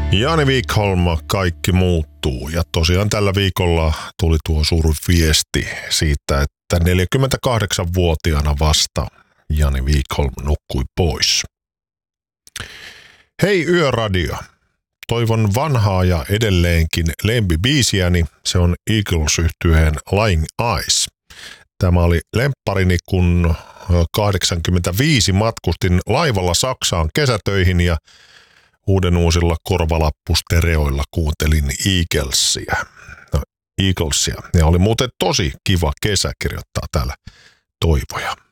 Jani Wikholm, kaikki muuttuu. Ja tosiaan tällä viikolla tuli tuo suuri viesti siitä, että 48-vuotiaana vasta Jani Wikholm nukkui pois. Hei Yöradio. Toivon vanhaa ja edelleenkin lempibiisiäni. Se on Eagles-yhtyeen Lying Eyes. Tämä oli lempparini, kun 85 matkustin laivalla Saksaan kesätöihin ja uusilla korvalappustereoilla kuuntelin Eaglesia. Ja oli muuten tosi kiva kesä, kirjoittaa täällä Toivoja.